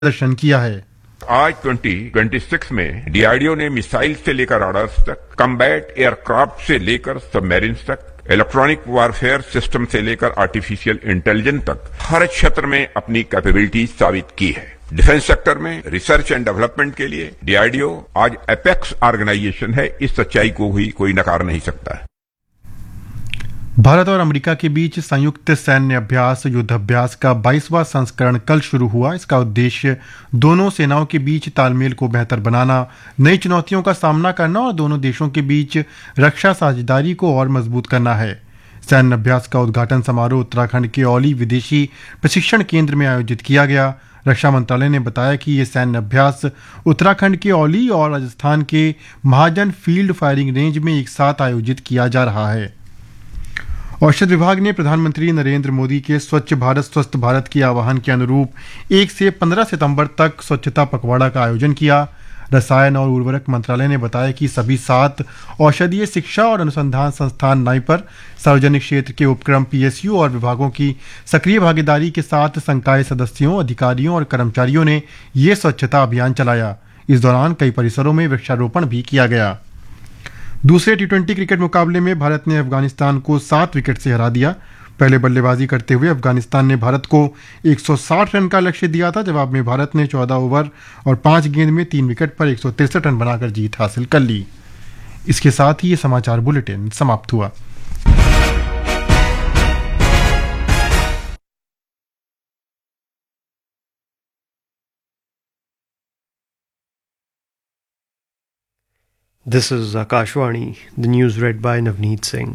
प्रदर्शन किया है। आज 2026 में डीआरडीओ ने मिसाइल से लेकर राडार्स तक, कम्बैट एयरक्राफ्ट से लेकर सबमरीन्स तक, इलेक्ट्रॉनिक वारफेयर सिस्टम से लेकर आर्टिफिशियल इंटेलिजेंस तक हर क्षेत्र में अपनी कैपेबिलिटी साबित की है। डिफेंस सेक्टर में रिसर्च एंड डेवलपमेंट के लिए डीआरडीओ आज एपेक्स ऑर्गेनाइजेशन है। इस सच्चाई को भी कोई नकार नहीं सकता है। भारत और अमेरिका के बीच संयुक्त सैन्य अभ्यास युद्धाभ्यास का 22वां संस्करण कल शुरू हुआ। इसका उद्देश्य दोनों सेनाओं के बीच तालमेल को बेहतर बनाना, नई चुनौतियों का सामना करना और दोनों देशों के बीच रक्षा साझेदारी को और मजबूत करना है। सैन्य अभ्यास का उद्घाटन समारोह उत्तराखंड के औली विदेशी प्रशिक्षण केंद्र में आयोजित किया गया। रक्षा मंत्रालय ने बताया कि ये सैन्य अभ्यास उत्तराखंड के औली और राजस्थान के महाजन फील्ड फायरिंग रेंज में एक साथ आयोजित किया जा रहा है। औषध विभाग ने प्रधानमंत्री नरेंद्र मोदी के स्वच्छ भारत स्वस्थ भारत के आह्वान के अनुरूप 1 से 15 सितंबर तक स्वच्छता पखवाड़ा का आयोजन किया। रसायन और उर्वरक मंत्रालय ने बताया कि सभी 7 औषधीय शिक्षा और अनुसंधान संस्थान नाइपर, सार्वजनिक क्षेत्र के उपक्रम पीएसयू और विभागों की सक्रिय भागीदारी के साथ संकाय सदस्यों, अधिकारियों और कर्मचारियों ने ये स्वच्छता अभियान चलाया। इस दौरान कई परिसरों में वृक्षारोपण भी किया गया। दूसरे टी20 क्रिकेट मुकाबले में भारत ने अफगानिस्तान को 7 विकेट से हरा दिया। पहले बल्लेबाजी करते हुए अफगानिस्तान ने भारत को 160 रन का लक्ष्य दिया था। जवाब में भारत ने 14 ओवर और 5 गेंद में 3 विकेट पर 163 रन बनाकर जीत हासिल कर ली। इसके साथ ही ये समाचार बुलेटिन समाप्त हुआ। This is Akashvani, the news read by Navneet Singh.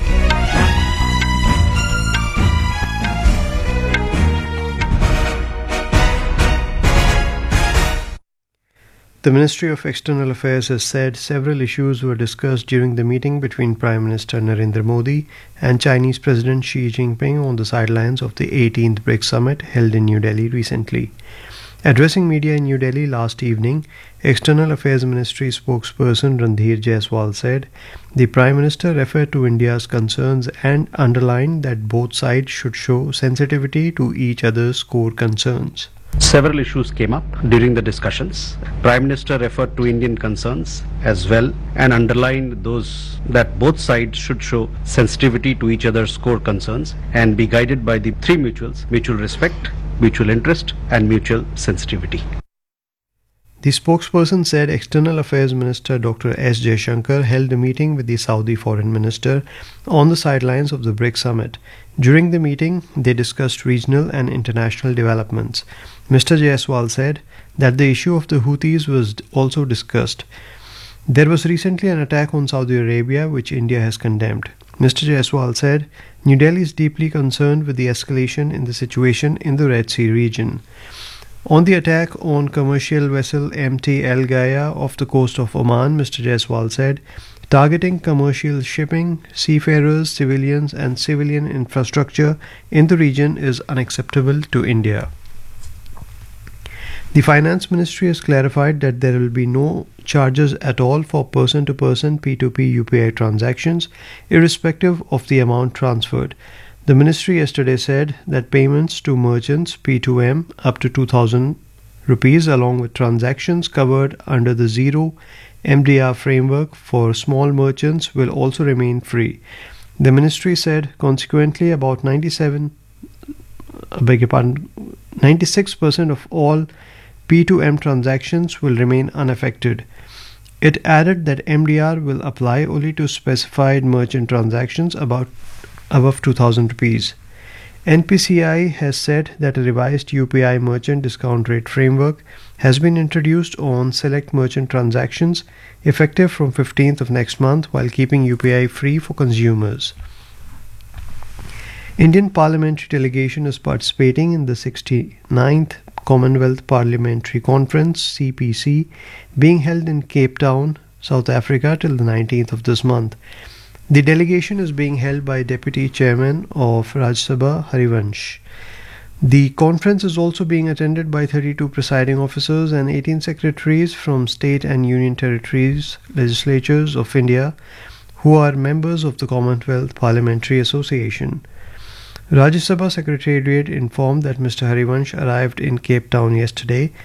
The Ministry of External Affairs has said several issues were discussed during the meeting between Prime Minister Narendra Modi and Chinese President Xi Jinping on the sidelines of the 18th BRICS Summit held in New Delhi recently. Addressing media in New Delhi last evening, External Affairs Ministry spokesperson Randhir Jaiswal said the Prime Minister referred to India's concerns and underlined that both sides should show sensitivity to each other's core concerns. Several issues came up during the discussions. Prime Minister referred to Indian concerns as well and underlined that both sides should show sensitivity to each other's core concerns and be guided by the three mutuals: mutual respect, mutual interest and mutual sensitivity. The spokesperson said External Affairs Minister Dr. S. Jaishankar held a meeting with the Saudi Foreign Minister on the sidelines of the BRICS Summit. During the meeting, they discussed regional and international developments. Mr. Jaiswal said that the issue of the Houthis was also discussed. There was recently an attack on Saudi Arabia, which India has condemned. Mr. Jaiswal said New Delhi is deeply concerned with the escalation in the situation in the Red Sea region. On the attack on commercial vessel MT El Gaya off the coast of Oman, Mr. Jaiswal said targeting commercial shipping, seafarers, civilians and civilian infrastructure in the region is unacceptable to India. The Finance Ministry has clarified that there will be no charges at all for person-to-person P2P UPI transactions, irrespective of the amount transferred. The ministry yesterday said that payments to merchants P2M up to 2,000 rupees along with transactions covered under the zero MDR framework for small merchants will also remain free. The ministry said consequently about 96% of all P2M transactions will remain unaffected. It added that MDR will apply only to specified merchant transactions above 2,000 rupees. NPCI has said that a revised UPI merchant discount rate framework has been introduced on select merchant transactions effective from 15th of next month while keeping UPI free for consumers. Indian parliamentary delegation is participating in the 69th Commonwealth Parliamentary Conference CPC being held in Cape Town, South Africa till the 19th of this month. The delegation is being held by Deputy Chairman of Rajya Sabha Harivansh. The conference is also being attended by 32 presiding officers and 18 secretaries from state and union territories legislatures of India who are members of the Commonwealth Parliamentary Association. Rajya Sabha Secretariat informed that Mr. Harivansh arrived in Cape Town yesterday